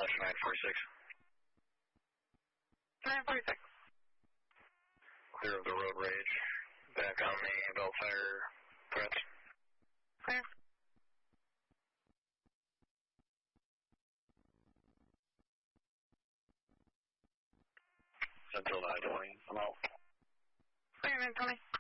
946. 946. Clear of the road rage. Back on the Bellfire threats. Clear. Until 920. I'm out. Clear, 920.